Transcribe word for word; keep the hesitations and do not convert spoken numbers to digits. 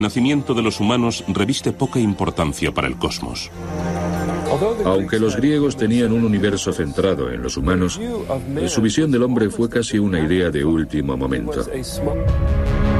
El nacimiento de los humanos reviste poca importancia para el cosmos. Aunque los griegos tenían un universo centrado en los humanos, su visión del hombre fue casi una idea de último momento.